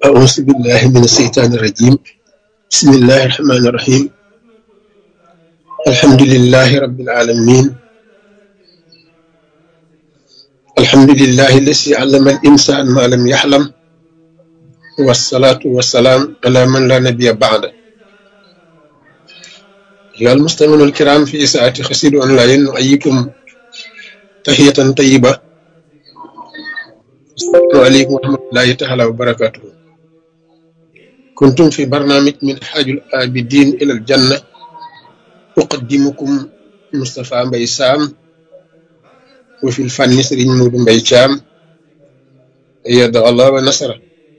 أعوذ بالله من الشيطان الرجيم. بسم الله الرحمن الرحيم. الحمد لله رب العالمين. الحمد لله الذي علم الإنسان ما لم يحلم، والصلاة والسلام على من لا نبي بعده. أيها المستمعون الكرام، في ساعة خسير أونلاين نحييكم تحية طيبة. السلام عليكم ورحمة الله تعالى وبركاته. كنتم في برنامج من حاج الآبدين إلى الجنة، أقدمكم مصطفى مباي سام، وفي الفن سرين مود مباي شام، أيد الله ونصره.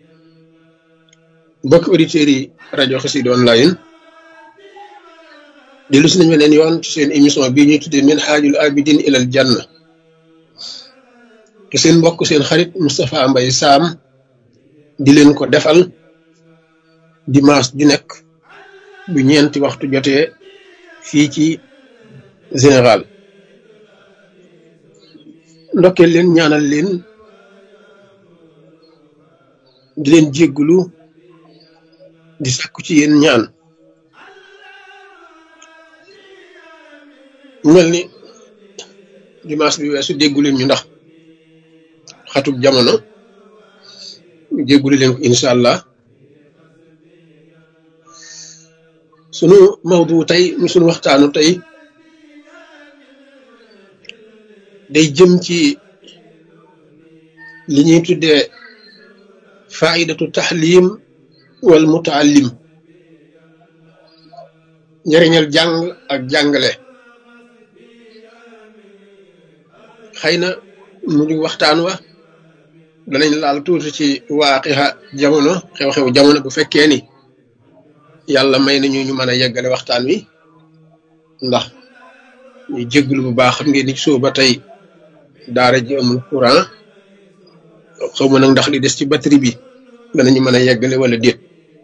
بك أوديتيري راديو خسيد أونلاين dellu si nañ beneen yoon ci seen émission bii ñuy tuddee min xaajul abidin ilal janna te seen mbokk seen xarit Moustapha Mbaye Sam di leen ko defal dimanche ju nekk bu ñeenti waxtu jotee fii ci général. ndokkeel leen, ñaanal leen, di leen jéggulu, di sakku ci yéen ñaan. mel ni dimanche bi weesu déggu leen ñu ndax xatub jamono, jéggulu leen ko incha allah. sunu mawdu tey mu sunu waxtaanu tey day jëm ci li ñuy tuddee faidatu taxlim wal mutaallim, njëriñal jàng ak jàngale. xëy na mu ñu waxtaan wa danañ laal tuuti ci waaqixa jamono, xew-xew jamono, bu fekkee ni yàlla may nañu ñu mën a yeggale waxtaan wi, ndax ñu jégglu bu baax. xam ngeen ni suba ba tey daara ji amul courant, xaw ma nag ndax li des ci batterie bi danañu mën a yeggale wala déet.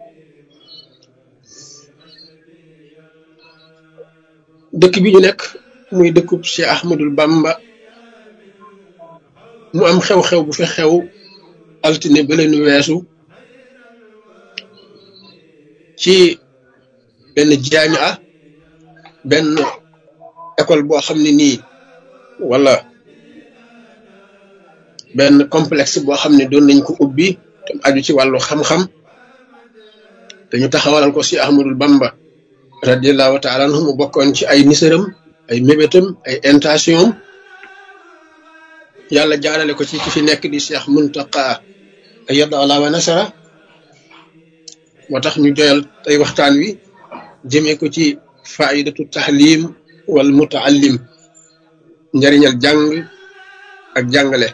dëkk bi ñu nekk muy dëkkub Cheikh Ahmadul Bamba, mu am xew-xew bu fi xew altine ba leen weesu ci benn jaamia, benn école boo xam ne nii, wala benn complexe boo xam ne doon nañ ko ubbi te aju ci wàllu xam-xam, dañu taxawalal ko si Ahmadul Bamba radiallahu taala anhu. mu bokkoon ci ay nisaram, ay mébétam, ay intention. yàlla jaarale ko ci ki fi nekk di Cheikh Muntaqa ayyada Allah wa nasara. moo tax ñu joyal tey waxtaan wi jëmee ko ci faidatu tahlim wal mutaallim, njariñal jàng ak jàngale.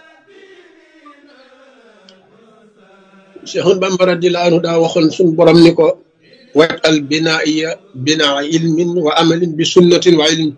Cheikh Bamba radiyallahu anhu daa waxoon suñ borom ni ko wat al binaiya binaa ilmin wa amalin bi sunnatin wa ilm.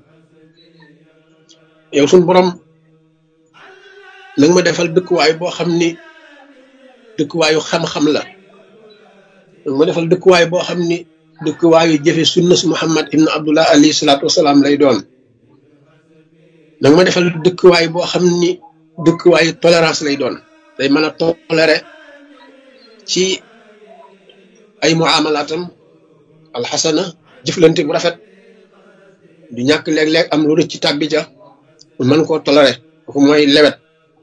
yow suñ borom nanga ma defal dëkkuwaay boo xam ni dëkkuwaayu xam-xam la, nanga ma defal dëkkuwaay boo xam ni dëkkuwaayu jëfe sunna si Muhammad ibn Abdullah alayhi salaatu wasalaam lay doon. nanga ma defal dëkkuwaay boo xam ni dëkkuwaayu tolérance lay doon, day mën a toléré ci ay muamalaatam alxasana, jëflante bu rafet, du ñàkk léeg-léeg am lu rëcc ci tàbbi ja, mën koo toléré. kooku mooy lewet.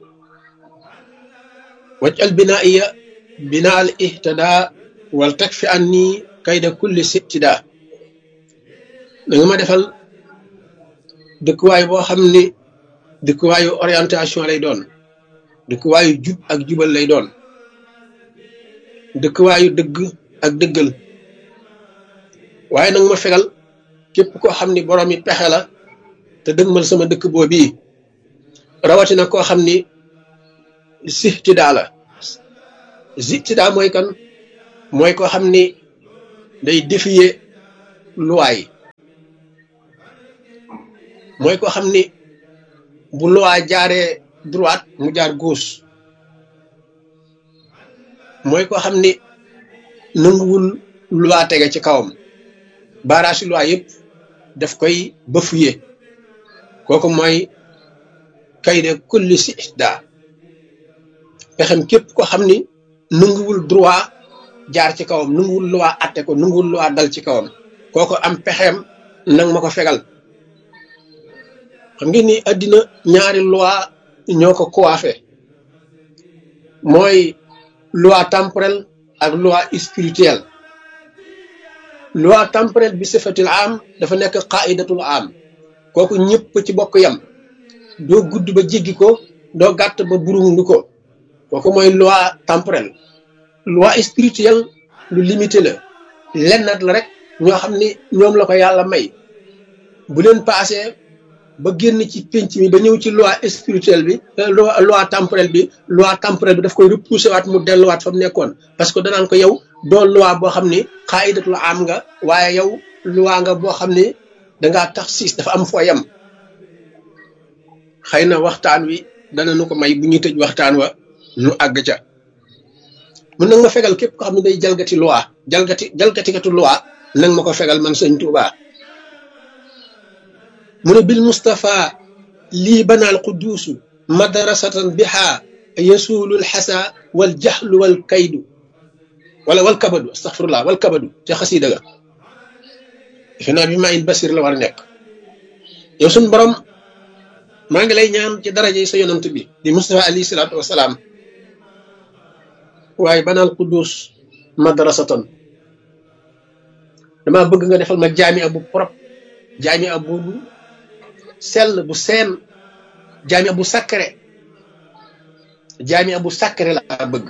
wajal binaiya bina al ihtada wal takfi anni kayda kulli sibtida. da nga ma defal dëkkuwaay boo xam ni dëkkuwaayu orientation lay doon, dëkkuwaayu jub ak jubal lay doon, dëkkuwaayu dëgg ak dëggal. waaye nag ma fegal képp koo xam ni borom yi pexe la te dëgmal sama dëkk boobii, rawatina koo xam ni sihtidaa la. sihtidaa mooy kan? mooy koo xam ni day défier loi yi, mooy koo xam ni bu loi jaaree droite mu jaar gauche, mooy koo xam ni nanguwul loi tege ci kawam, barrage loi yëpp daf koy bafouer. kooku mooy kayda kulli sihtidaa, pexem képp ko xam ni nanguwul droit jaar ci kawam nanguwul loi atte ko nanguwul loi dal ci kawam kooko am pexeem nang ma ko fegal xam ngeen ni àddina ñaari loi ñoo ko coiffé mooy loi temporelle ak loi spirituelle loi temporelle bi sifatil am dafa nekk qaidatul am kooku ñëpp ci bokk yam doo gudd ba jéggi ko doo gàtt ba burundu ko kooku mooy loi temporelle loi spirituelle lu limité la lennat la rek ñoo xam ni ñoom la ko yàlla may bu leen passé ba génn ci penc mi ba ñëw ci loi spirituelle bi loi temporelle bi daf koy repousser waat mu delluwaat fa mu nekkoon parce que danaan ko yow doo loi boo xam ni xaayidatul am nga waaye yow loi nga boo xam ni dangaa tax siis dafa am foo yem xëy na waxtaan wi dana nu ko may bu ñuy tëj waxtaan wa nu àgg ca mun nag ma fegal képp ko xam ne day jalgati loi jalgatikatu loi nag ma ko fegal man sëñ Tuubaa mu ne bil Mustafa lii banaal quduusu madrasatan biha yasuulul xasa wal jaxlu wal kaydu wal kabadu astaxfirullah wal kabadu te xasiida ga defe naa bi maa in basir la war a nekk yow suñ borom maa ngi lay ñaan ci daraja yi sa yonant bi di Mustafa alayhi salaatu wasalaam waaye banaal quduus madrasatan dama bëgg nga defal ma jaamia bu propre jaamia bu sell bu seen jaamia bu sacré laa bëgg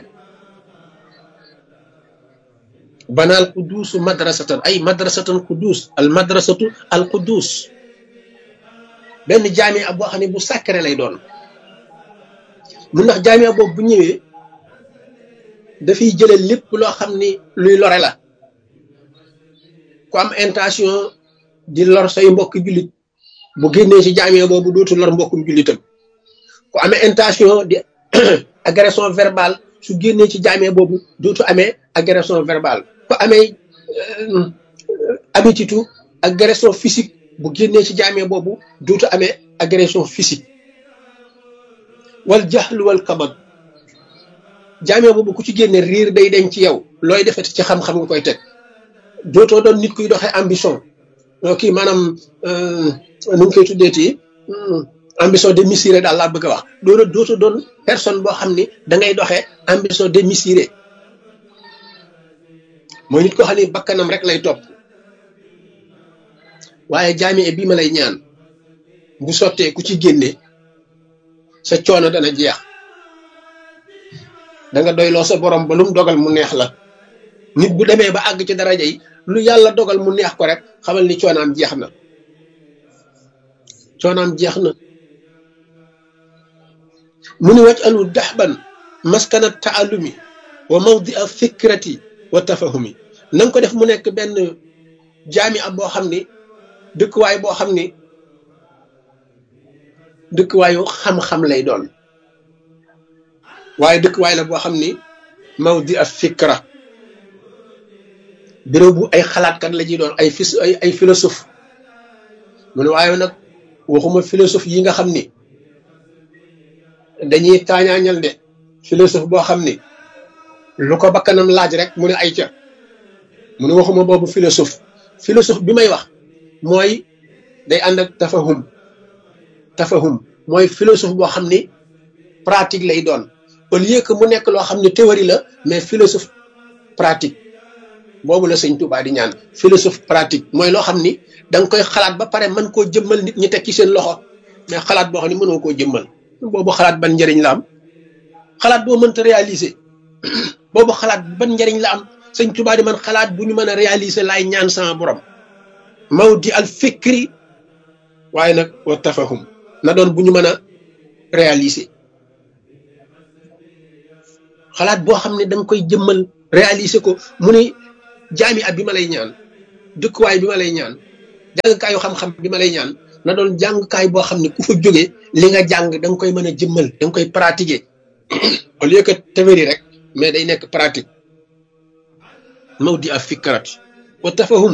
banaal quduusu madrasatan ay madrasatan quduus al madrasatu al quduus benn jaamia boo xam ne bu sacré lay doon mun ndax jaamia boobu bu ñëwee dafiy jële lépp loo xam ni luy lore la ku am intention di lor say mbokk jullit bu génnee ci jaamia boobu dootu lor mbokkum jullitam ku amee intention di agression verbale su génnee ci jaamia boobu dootu amee agression verbale ku amee habitude agression physique bu génnee ci jaamia boobu dootu amee agression physique wal jaxlu wal kabad jaamia boobu ku ci génne riir day deñ ci yow looy defati ci xam-xam nga koy teg dootoo doon nit kuy doxee ambition kii maanaam nu ñu koy tuddeeti ambition démesurée daal laa bëgg a wax dootoo doon personne boo xam ni da ngay doxee ambition démesurée mooy nit koo xam ni bakkanam rek lay topp waaye jaamia bii ma lay ñaan bu sottee ku ci génne sa coono dana jeex da nga doyloo sa borom ba lu mu dogal mu neex la nit bu demee ba àgg ci daraja yi lu yàlla dogal mu neex ko rek xamal ni coonaam jeex na mu ni waj alu daxban maskana taalumi wa mawdi a fikrati wa tafahumi na nga ko def mu nekk benn jaami ab boo xam ni dëkkuwaay boo xam ni dëkkuwaayu xam-xam lay doon waaye dëkkuwaay la boo xam ni mawdi a fikra béréb bu ay xalaatkat la ñuy doon ay philosophe mu ne waaye nag waxuma philosophe yi nga xam ni dañuy taañaañal de philosophe boo xam ni lu ko bakkanam laaj rek mu ne ay ca mu ne waxuma boobu philosophe bi may wax mooy day ànd ak tafahum mooy philosophe boo xam ni pratique lay doon au lieu que mu nekk loo xam ne théorie la mais philosophe pratique boobu la sëñ Tuubaa di ñaan philosophe pratique mooy loo xam ni da nga koy xalaat ba pare mën koo jëmmal nit ñi teg ci seen loxo mais xalaat boo xam ne mënoo koo jëmmal boobu xalaat ban njëriñ la am xalaat boo mënta réaliser boobu xalaat ban njëriñ la am sëñ Tuubaa di man xalaat bu ñu mën a réaliser laay ñaan sama borom mawdi al fikri waaye nag wa tafahum na doon bu ñu mën a réaliser xalaat boo xam ne da nga koy jëmmal réaliser ko mu ne jaami at bi ma lay ñaan dëkkuwaay bi ma lay ñaan jàngkaayu xam-xam bi ma lay ñaan na doon jàngkaay boo xam ne ku fa jógee li nga jàng da nga koy mën a jëmmal da nga koy pratiquer au lieu que théorie rek mais day nekk pratique mawdi a fikrat wa tafahum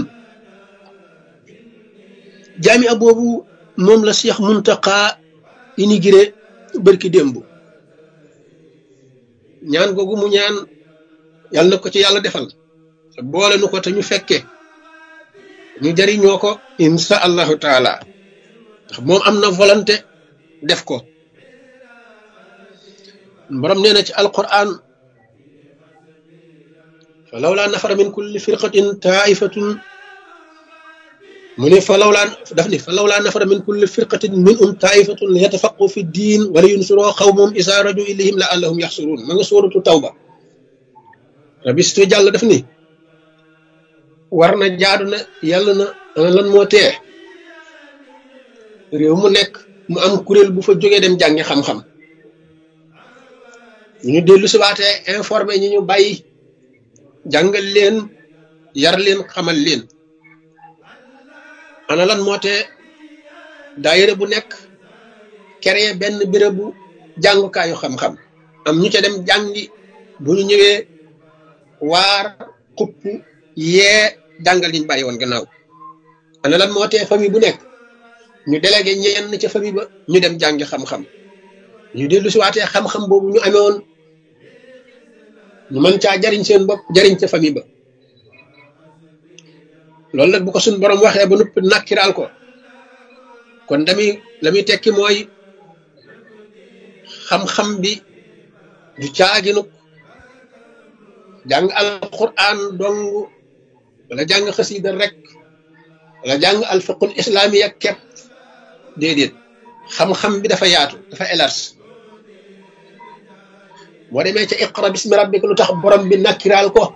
jaami a boobu moom la Cheikh Muntaqa inauguré bërki démb ñaan googu mu ñaan yàlla na ko ci yàlla defal te boole nu ko te ñu fekke ñu jariñoo ko insha allahu taala ndax moom am na volonté def ko borom nee na ci alquran fa lawlaa nafara min kulli firqatin taifatun mu ne fa lawlaa nafara min kulli firqatin minhum taifatun li yatafaqu fi diin wala yunsuroo xawmahum isaa raju ilayhim la allahum yaxsuruun ma nga suuratu tawba rabistu jàll daf ni war na jaadu na yàlla na ana lan moo tee réew mu nekk mu am kuréel bu fa jógee dem jàngi xam-xam ñu dellu si waatee informé ñi ñu bàyyi jàngal leen yar leen xamal leen ana lan moo tee daayira bu nekk créé benn bérébu jàngukaayu xam-xam am ñu ca dem jàngi bu ñu ñëwee waar xupp yee jàngal ñu bàyyi woon gannaaw ana lan moo tee famille bu nekk ñu délégué ñenn ca famille ba ñu dem jàngi xam-xam ñu dellu si waatee xam-xam boobu ñu amee woon ñu mën caa jariñ seen bopp jariñ ca famille ba loolu nag bu ko suñ borom waxee ba noppi nakkiraal ko kon la muy tekki mooy xam-xam bi du caaginuk jàng alquran dong wala jàng xasida rek wala jàng alfiqul islamiya kepp déedéet xam-xam bi dafa yaatu dafa élargi boo demee ca iqra bismi rabbika lu tax borom bi nakkiraal ko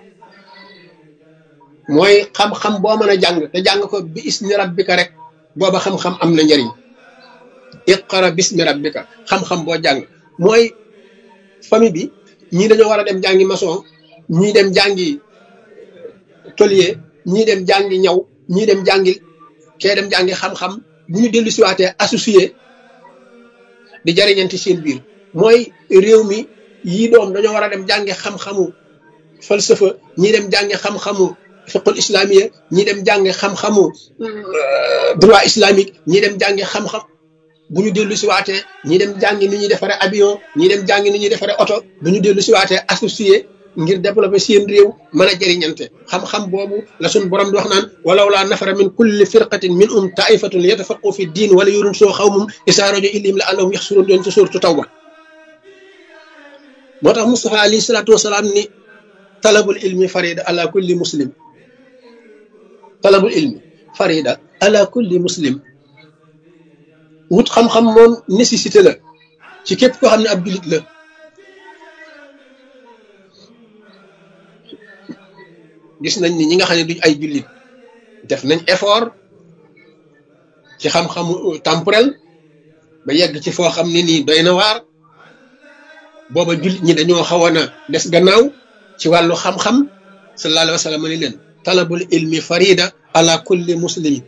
mooy xam-xam boo mën a jàng te jàng ko bi ismi rabbika rek booba xam-xam am na njariñ iqra bismi rabbika xam-xam boo jàng mooy famille bi ñii dañoo war a dem jàngi maçon ñii dem jàngi tôlier ñii dem jàngi ñaw ñii dem jàngi kee dem jàngi xam-xam bu ñu dellu siwaatee associé di jariñanti seen biir mooy réew mi yii doom dañoo war a dem jàngi xam-xamu falsafa ñii dem jàngi xam-xamu fiqul islamiya ñii dem jàngi xam-xamu droit islamique ñii dem jàngi xam-xam bu ñu dellu siwaatee ñii dem jàngi ni ñuy defaree avion ñii dem jàngi ni ñuy defaree oto bu ñu dellu siwaatee associé ngir développer seen réew mën a jëriñante xam-xam boobu la suñ borom di wax naan walaw laa nafara min kulli firqatin minhum taifatun yatafaqu fi diin wala yurun soo xawmum isaa rajo ilim la allahum yaxsuruun doon ci suuratu tawba moo tax Mustafa alayhi salaatu wasalaam ni talabul ilmi farida ala kulli muslim talabul ilmi farida ala kulli muslim wut xam-xam moom nécessité la ci képp koo xam ne ab jullit la gis nañ ni ñi nga xam ne duñ ay jullit def nañ effort ci xam-xamu temporel ba yegg ci foo xam ne nii doy na waar booba jullit ñi dañoo xawoon a des gannaaw ci wàllu xam-xam sallallahu alayhi wa sallam ni leen talabul ilmi farida ala kulli muslimin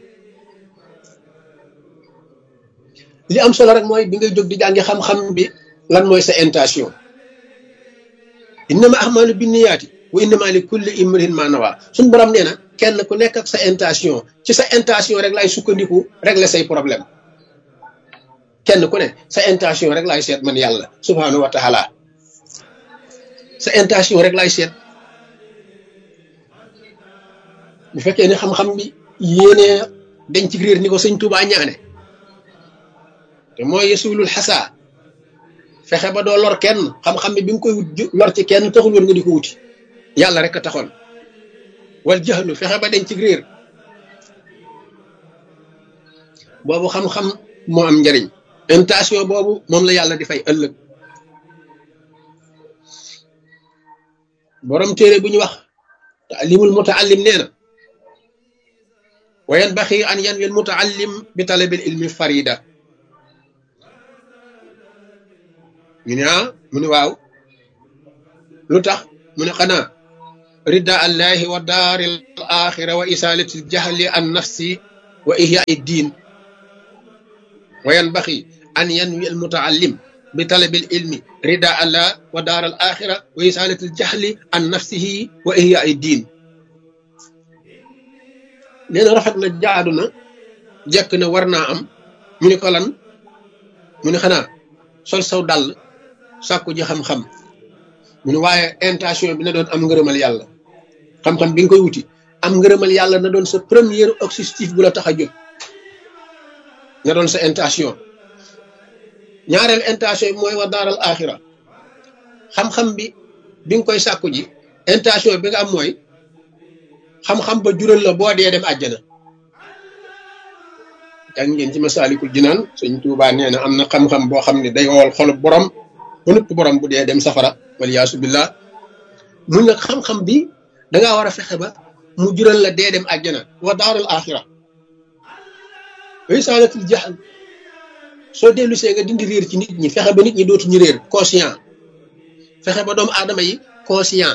li am solo rek mooy bi ngay jóg di jàngi xam-xam bi lan mooy sa intention innama ahmalu binniyaati wa innama li kulli imrin ma nawa suñ borom nee na kenn ku nekk ak sa intention ci sa intention rek laay sukkandiku régler say problème kenn ku ne sa intention rek laay seet man yàlla subhanahu wa taala sa intention rek laay seet bu fekkee ne xam-xam bi yéenee dañ ci réer ni ko sëñ Tuubaa ñaane te mooy yesulul xasa fexe ba doo lor kenn xam-xam bi bi nga koy wut lor ci kenn taxul woon nga di ko wuti yàlla rek a taxoon wal jaxlu fexe ba dañ ci réer boobu xam-xam moo am njariñ intention boobu moom la yàlla di fay ëllëg borom téere bu ñu wax ta'limul muta'allim nee na wa yanbaxi an yanwi al muta'allim bi talabil ilmi farida ñu ne mu ne waaw lu tax mu ne xanaa rida allahi wa daaril axira wa isalati jahli an nafsi wa ihya'i diin wa yanbaxi an yanwi al muta'allim bi talabil ilmi rida allah wa daaral axira wa isalati jahli an nafsihi wa ihya'i diin nee na rafet na jaadu na jekk na war naa am mu ne ko lan mu ne xanaa sol saw dàll sàkku ji xam-xam mu ne waaye intention bi na doon am ngërëmal yàlla xam-xam bi nga koy wuti am ngërëmal yàlla na doon sa premier objectif bu la tax a jóg na doon sa intention ñaareel intention bi mooy wa daaral axira xam-xam bi nga koy sàkku ji intention bi nga am mooy xam-xam ba jural la boo dee dem àjjana jàng ngeen ci Masaalikul Jinaan Sëñ Tuubaa nee na am na xam-xam boo xam ne day wowal xolub borom ba nupp borom bu dee dem safara waliyaasu billah mun nag xam-xam bi dangaa war a fexe ba mu jural la dee dem àjjana wa daaral axira wa isaalatul jahl soo dellu see nga dindi réer ci nit ñi fexe ba nit ñi dootuñu réer conscient fexe ba doomu aadama yi conscient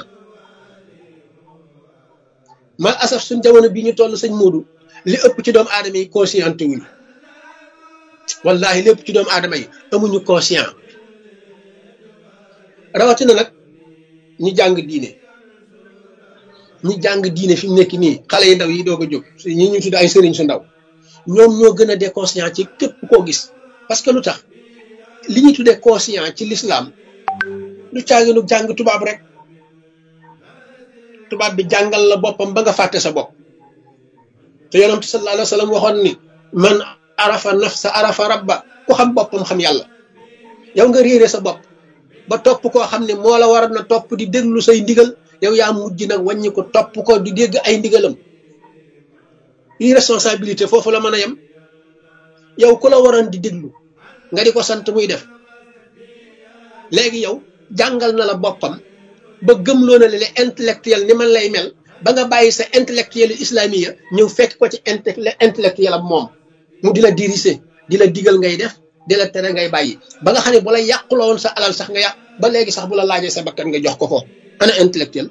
mal asaf suñ jamono bi ñu toll sëñ Moodu li ëpp ci doomu aadama yi conscient wuñu wallahi lépp ci doomu aadama yi amuñu conscient rawatina nag ñi jàng diine fi mu nekk nii xale yi ndaw yi doog a jóg ñi ñu tudd ay sëriñ su ndaw ñoom ñoo gën a déconscient ci képp koo gis parce que lu tax li ñu tuddee conscient ci l'islam lu caaginu jàng tubaab rek tubaab bi jàngal la boppam ba nga fàtte sa bopp te yonent sallallahu alayhi wa sallam waxoon ni man arafa nafsa arafa rabba ku xam boppam xam yàlla yow nga réere sa bopp ba topp koo xam ne moo la waroon na topp di déglu say ndigal yow yaa mujj nag wàññi ko topp ko di dégg ay ndigalam irresponsabilité foofu la mën a yem yow ku la waroon di déglu nga di ko sant muy def léegi yow jàngal na la boppam ba gëmloo na le intellectuel ni man lay mel ba nga bàyyi sa intellectuel islamiya ñëw fekk ko ci intellectuel am moom mu di la diriger di la digal ngay def di la tere ngay bàyyi ba nga xam ne bu la yàquloo woon sa alal sax nga yàq ba léegi sax bu la laajee sa bakkan nga jox ko ko ana intellectuel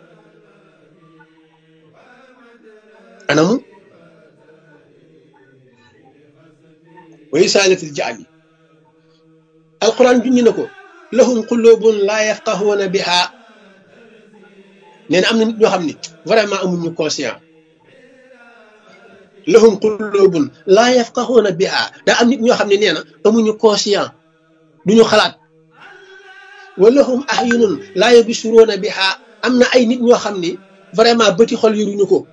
anamu wa isaalatil jahl alquran junñi na ko lahum qulubun laa yafqahuuna biha nee na am na nit ñoo xam ne vraiment amuñu conscient lahum qulubun laa yafqahuuna biha daa am nit ñoo xam ne nee na amuñu conscient duñu xalaat wa lahum ahyunun laa yubsiruuna biha am na ay nit ñoo xam ni vraiment bëti xol yoruñu ko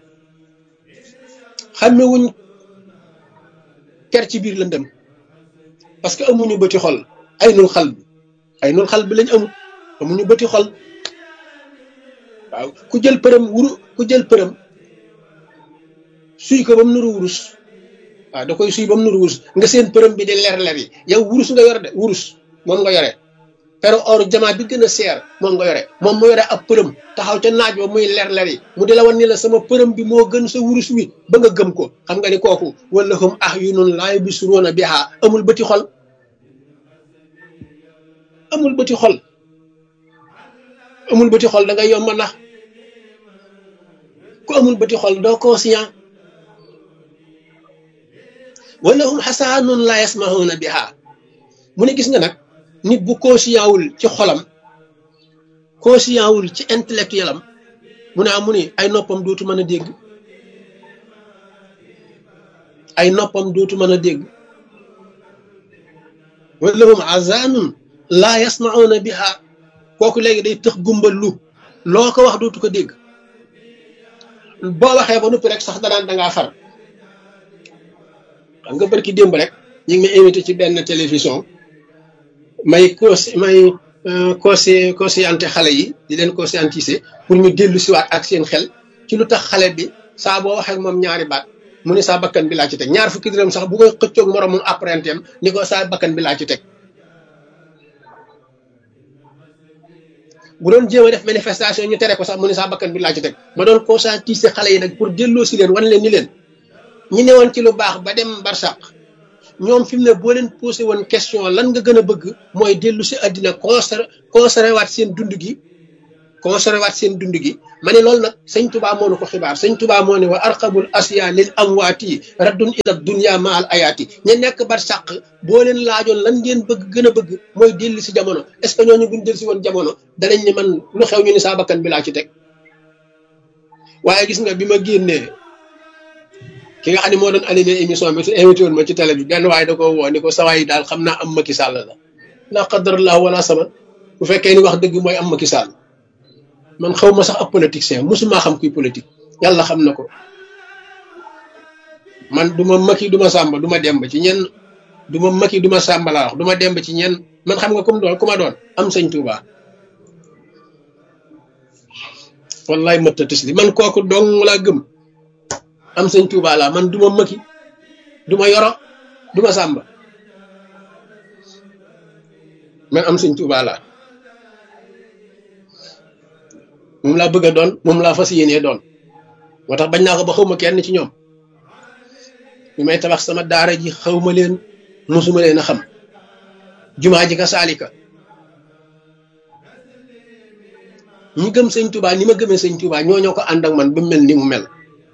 xamewuñ ker ci biir lëndëm parce que amuñu bëti xol ay nul xal bi lañ amuñu bëti xol waaw ku jël përëm suy ko ba mu nuru wurus waaw da koy suy ba mu nuru wurus nga seen përëm bi di leer yi yow wurus nga yor de wurus moom nga yore pero or jamaa bi gën a seer moom nga yore moom mu yore ab përëm taxaw ca naaj ba muy leer yi mu di la wan ni la sama përëm bi moo gën sa wurus wi ba nga gëm ko xam nga ni kooku wala hum ahyunun laa yubsiruuna bihaa amul bëti xol da ngay yomb nax ku amul bëti xol doo conscient wala hum xasaanun laa yasmahuuna bihaa mu ne gis nga nag nit bu conscient wul ci xolam conscient wul ci intellectuel am mu ne ay noppam dootu mën a dégg wala hum azaanun laa yasmahuuna bihaa kooku léegi day tëx gumbal loo ko wax dootu ko dégg boo waxee ba noppi rek sax dangaa far xam nga barki démb rek ñu ngi may invité ci benn télévision may conscienté xale yi di leen conscientiser pour ñu dellu siwaat ak seen xel ci lu tax xale bi saa boo waxee ak moom ñaari baat mu ne saa bakkan bi laa ci teg ñaar fukki dërëm sax bu koy xëccoog moromum apprenti-am ni ko saa bakkan bi laa ci teg bu doon jéem a def manifestation ñu tere ko sax mu ne saa bakkan bi laa ci teg ma doon conscientiser xale yi nag pour delloo si leen wan leen ni leen ñi ne woon ci lu baax ba dem barsàq ñoom fi mu ne boo leen posé woon question lan nga gën a bëgg mooy dellu si àddina conservé waat seen dund gi ma ne loolu nag sëñ Tuubaa moo nu ko xibaar sëñ Tuubaa moo ne wa arqabul asiya lil amwaati raddun ila dunya ma al ayaati ña nekk barsàq boo leen laajoon lan ngeen gën a bëgg mooy dellu si jamono est ce que ñooñu buñ dellu si woon jamono danañ ne man lu xew ñu ni saa bakkan bi laa ci teg waaye gis nga bi ma génnee ki nga xam ne moo doon animé émission bi su invité woon ma ci télé bi benn waaye da ko woo ni ko sawaay daal xam naa am Macky Sall la qaddarallahu wala sama bu fekkee ni wax dëgg mooy am Macky Sall man xaw ma sax ab politicien musuma xam kuy politique yàlla xam na ko man du ma Macky du ma Samba du ma demb ci ñenn du ma Macky du ma Samba laa wax du ma demb ci ñenn man xam nga comme doon ku ma doon am sëñ Touba wallaay mëtta tis li man kooku dong laa gëm am sëñ Touba laa man du ma Macky du ma Yoro du ma Samba man am sëñ Touba laa moom laa bëgg a doon moom laa fas yéenee doon moo tax bañ naa ko ba xaw ma kenn ci ñoom bi may tabax sama daara ji xaw ma leen mosuma leen a xam jumaa ji ka saalika ñi gëm sëñ Touba ni ma gëmee sëñ Touba ñoo ko ànd ak man ba mel ni mu mel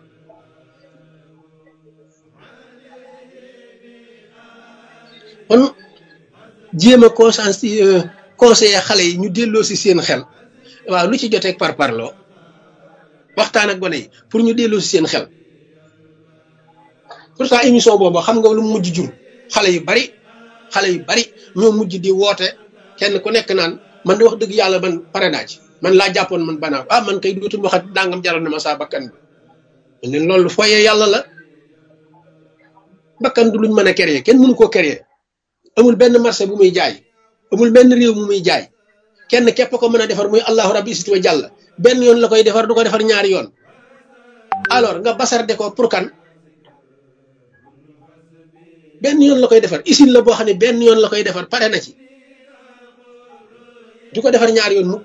kon jéem a conseiller xale yi ñu delloo si seen xel waaw lu ci joteeg par parloo waxtaan ak gone yi pour ñu delloo si seen xel pourtant émission boobu xam nga lu mujj jur xale yu bari ñoo mujj di woote kenn ku nekk naan man di wax dëgg yàlla man pare naa ci man laa jàppoon man banaa man kay dootul waxat dangam jaral na ma saa bakkan bi leen loolu fooyee yàlla la bakkan du luñ mën a créer kenn mënu koo créer amul benn marché bu muy jaay amul benn réew mu muy jaay kenn képp ko mën a defar muy allahu rabbi sit wa jàll benn yoon la koy defar du ko defar ñaari yoon alors nga basarde ko pour kan benn yoon la koy defar usine la boo xam ne benn yoon la koy defar pare na ci du ko defar ñaari yoon mu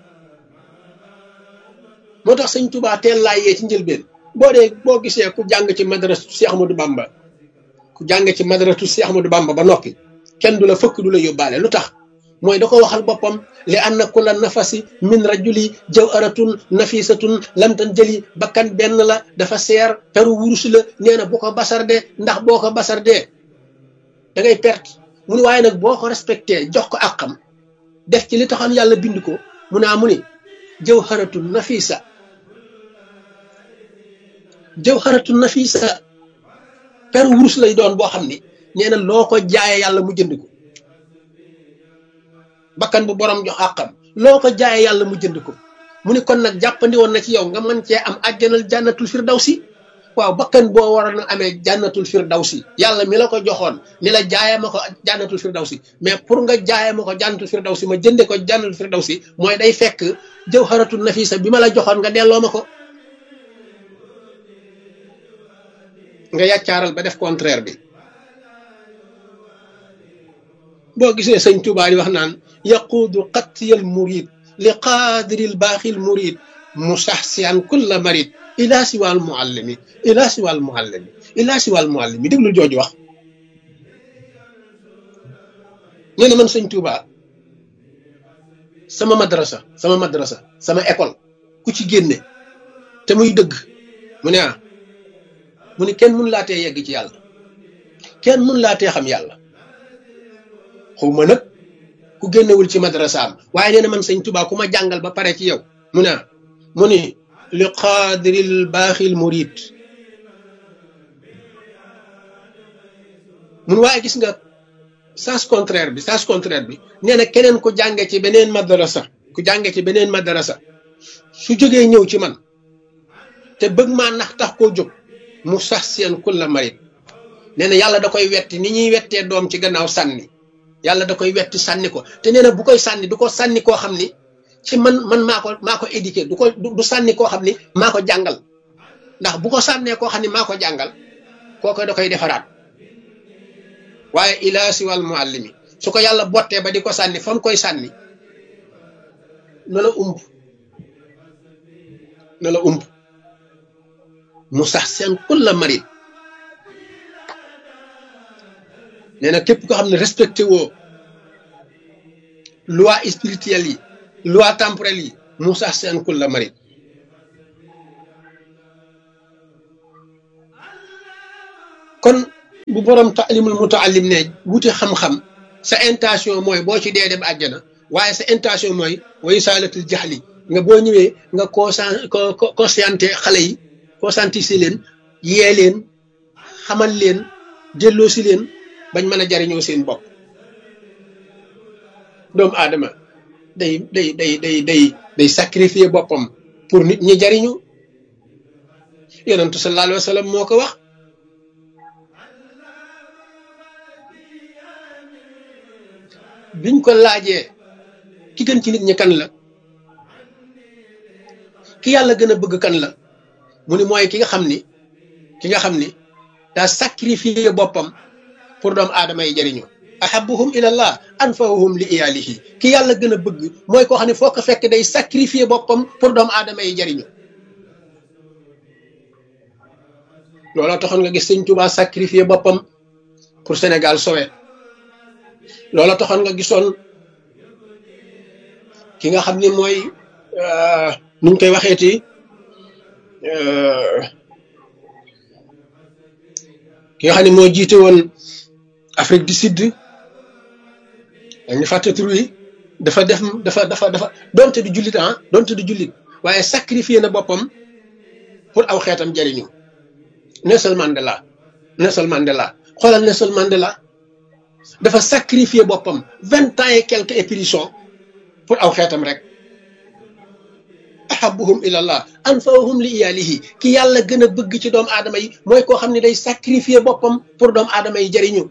moo tax sëñ Touba teel laa yee ci njëlbeen boo gisee ku jàng ci madrasu Cheikh Ahmadou Bamba ku jàng ci madrasu Cheikh Ahmadou Bamba ba noppi kenn du la fëkk du la yóbbaale lu tax mooy da ko waxal boppam li anna kulla nafasi min rajuli jawharatun nafisatun lamtan jëli bakkan benn la dafa seer peru wurus la nee na bu ko basarde ndax boo ko basarde da ngay perte mu ni waaye nag boo ko respecté jox ko àqam def ci li taxoon yàlla bind ko mu naa mu ni jawharatun nafisa peru wurus lay doon boo xam ni nee na loo ko jaayee yàlla mu jënd ko bakkan bu borom jox àqam loo ko jaayee yàlla mu jënd ko mu ni kon nag jàppandi woon na ci yow nga mën cee am àjjanal jànnatul firdawsi waaw bakkan boo waroon a amee jànnatul firdawsi yàlla mi la ko joxoon ni la jaayee ma ko jànnatul firdawsi mais pour nga jaayee ma ko jànnatul firdawsi ma jënde ko jànnatul firdawsi mooy day fekk jawharatul nafisa bi ma la joxoon nga delloo ma ko nga yàccaaral ba def contraire bi boo gisee sëñ Touba di wax naan yaquudu qattiyal murid li qaadiril baaxil murid musaxsiyan kulla marid ila siwal muallimi déglu jooju wax nee na man sëñ Touba sama madrasa sama école ku ci génne te muy dëgg mu ne mu ni kenn mun laa tee yegg ci yàlla kenn mun laa tee xam yàlla xaw ma nag ku génnewul ci madrasaam waaye nee na man sëñ Touba ku ma jàngal ba pare ci yow mu ni li qaadiril baaxil murid mun waaye gis nga sens contraire bi nee na keneen ku jànge ci beneen madrasa su jógee ñëw ci man te bëgg maa nax tax koo jóg mu sax seen kulla marid nee na yàlla da koy wetti ni ñuy wettee doom ci gannaaw sànni yàlla da koy wetti sànni ko te nee na bu koy sànni du ko sànni koo xam ni ci man maa ko éduqué du sànni koo xam ni maa ko jàngal ndax bu ko sànnee koo xam ni maa ko jàngal kooko da koy defaraat waaye ila siwal muallimi su ko yàlla bottee ba di ko sànni fa mu koy sànni na la ump mu sax seen kulla marid nee na képp ko xam ne respecté woo loi spirituelle yi loi temporelle yi mu sax seen kulla marid kon bu borom taalimul mutaallim ne wuti xam-xam sa intention mooy boo ci dee dem àjjana waaye sa intention mooy wa isaalatul jaxli nga boo ñëwee nga conscienté xale yi conscientiser leen yee leen xamal leen delloosi leen bañ mën a jariñoo seen bopp doomu aadama day sacrifier boppam pour nit ñi jariñu yonentu sallallahu alayhi wa sallam moo ko wax biñ ko laajee ki gën ci nit ñi kan la ki yàlla gën a bëgg kan la mu ni mooy ki nga xam ni daa sacrifier boppam pour doomu aadama yi jariñu ahabuhum ilallah anfa'uhum li iyalihi ki yàlla gën a bëgg mooy koo xam ne foo ko fekk day sacrifier boppam pour doomu aadama yi jariñu looloo taxoon nga gis sëñ Tuubaa sacrifier boppam pour Sénégal sowe looloo taxoon nga gisoon ki nga xam ni mooy nuñ koy waxeeti ki nga xam ne moo jiite woon Afrique du Sud dañu fàtte tur wi dafa donte du jullit waaye sacrifier na boppam pour aw xeetam jariñu Nelson Mandela xoolal Nelson Mandela dafa sacrifier boppam 20 ans et quelques éprisons pour aw xeetam rek ahabuhum ilallah anfa'uhum li iyalihi ki yàlla gën a bëgg ci doomu aadama yi mooy koo xam ne day sacrifier boppam pour doomu aadama yi jariñu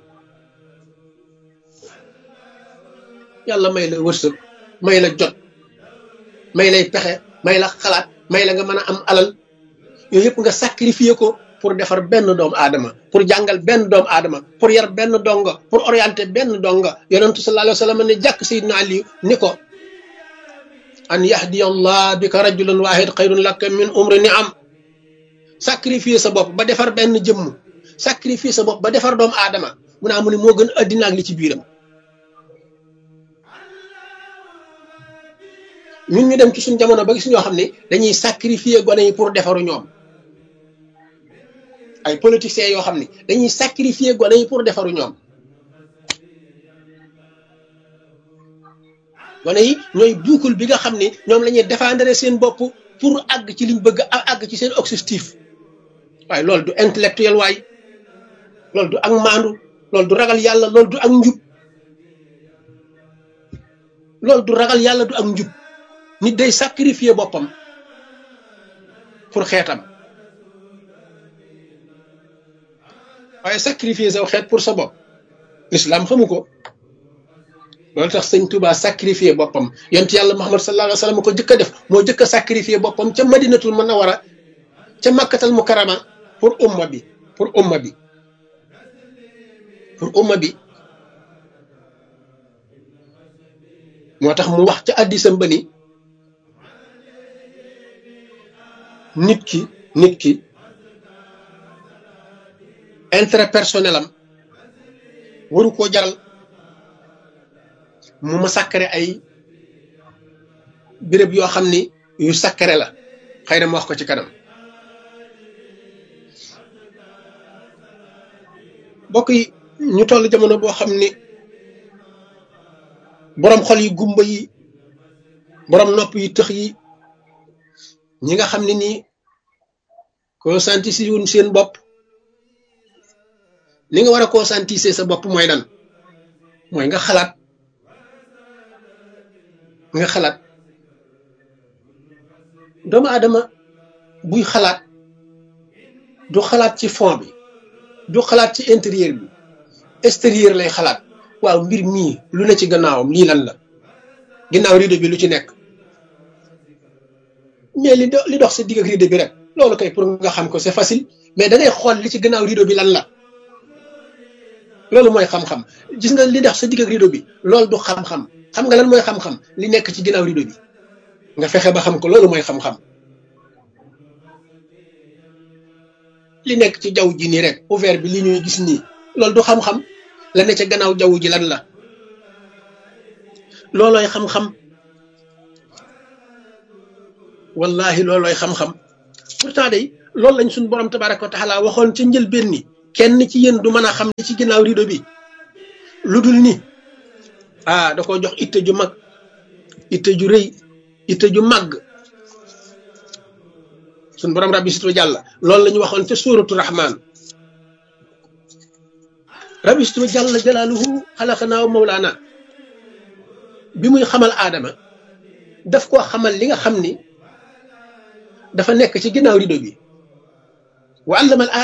yàlla may la wërsëg may la jot may lay pexe may la xalaat may la nga mën a am alal yooyu yëpp nga sacrifier ko pour defar benn doomu aadama pour jàngal benn doomu aadama pour yar benn donga pour orienter benn donga yonentu sallallahu alayhi wa sallam ne jàkk Seydina Ali ni ko an yahdi allah bika rajulan wahid xayrun laka min umri ni'am sacrifier sa bopp ba defar benn jëmm sacrifier sa bopp ba defar doomu aadama mu naa mu ne moo gën addina ak li ci biiram ñun ñu dem ci suñu jamono ba gis ñoo xam ne dañuy sacrifier gone yi pour defaru ñoom ay politiciens yoo xam ne dañuy sacrifier gone yi pour defaru ñoom gone yi ñooy buukul bi nga xam ne ñoom la ñuy défendre seen bopp pour àgg ci liñ bëgg àgg ci seen objectif waaye loolu du intellectuel waay loolu du ak maandu loolu du ragal yàlla loolu du ak njub loolu du ragal yàlla du ak njub nit day sacrifier boppam pour xeetam waaye sacrifier sa xeet pour sa bopp l'islam xamu ko loolu tax sëñ Touba sacrifier boppam yonent yàlla Muhammad sallallahu alayhi wa sallam ko jëkk a def moo jëkk a sacrifier boppam ca Madinatul Munawwara ca Makkatal Mukarrama pour umma bi moo tax mu wax ca addisam ba ni nit ki intérêt personnel am waru koo jaral mu ma sakkare ay béréb yoo xam ni yu sakkare la xëy na ma wax ko ci kanam bokk yi ñu toll jamono boo xam ni boroom xol yi gumba yi boroom nopp yi tëx yi ñi nga xam ne nii conscientiser wuñ seen bopp li nga war a conscientiser sa bopp mooy lan mooy nga xalaat doomu aadama buy xalaat du xalaat ci fond bi du xalaat ci intérieur bi extérieur lay xalaat waaw mbir mii lu ne ci gannaawam lii lan la ginnaaw rideau bi lu ci nekk mais li dox sa digg ak rideau bi rek loolu kay pour nga xam ko c'est facile mais da ngay xool li ci gannaaw rideau bi lan la loolu mooy xam-xam gis nga li dox sa digg ak rideau bi loolu du xam-xam xam nga lan mooy xam-xam li nekk ci ginnaaw rideau bi nga fexe ba xam ko loolu mooy xam-xam li nekk ci jaww ji nii rek ouvert bi li ñuy gis nii loolu du xam-xam la ne ca gannaaw jaww ji lan la loolooy xam-xam wallahi loolooy xam-xam pourtant day loolu lañ suñ borom tabaraka wa taala waxoon ca njëlbéen ni kenn ci yéen du mën a xam ne ci ginnaaw rido bi lu dul ni da ko jox itte ju mag itte ju rëy itte ju màgg suñ borom rabbi situ jàlla loolu la ñu waxoon ca suuratu rahman rabbi situ jàlla jalaaluhu xalaqanaa wa mawlaana bi muy xamal aadama daf koo xamal li nga xam ni dafa nekk ci ginnaaw rido bi wa allama al